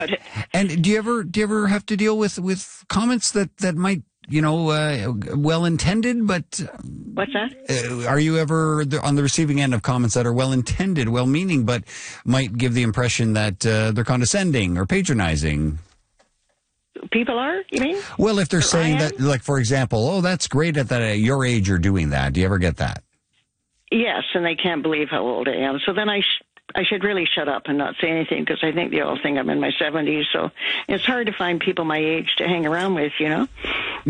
And do you ever have to deal with comments that might, well intended, but What's that? are you ever on the receiving end of comments that are well intended, well meaning, but might give the impression that they're condescending or patronizing? People are, you mean? Well, if they're saying that, like, for example, oh, that's great at your age you're doing that. Do you ever get that? Yes, and they can't believe how old I am. So then I should really shut up and not say anything, because I think they all think I'm in my 70s. So it's hard to find people my age to hang around with,